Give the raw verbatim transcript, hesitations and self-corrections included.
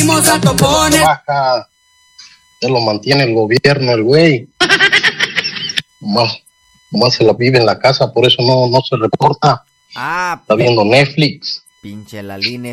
fuimos a topones. Baja, ya lo mantiene el gobierno, el güey. Nomás, nomás se la vive en la casa, por eso no, no se reporta. Ah, está viendo Netflix. Pinche Lalín